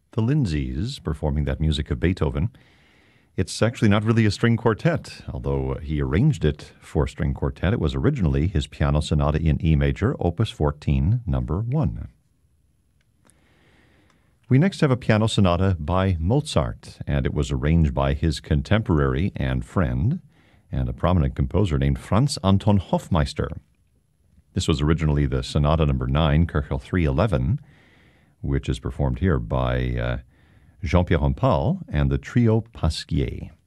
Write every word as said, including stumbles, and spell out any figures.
the Lindsays performing that music of Beethoven. It's actually not really a string quartet, although he arranged it for string quartet. It was originally his piano sonata in E major, opus fourteen, number one. We next have a piano sonata by Mozart, and it was arranged by his contemporary and friend, and a prominent composer named Franz Anton Hofmeister. This was originally the Sonata number nine, Köchel three eleven, which is performed here by uh, Jean-Pierre Rampal and the Trio Pasquier.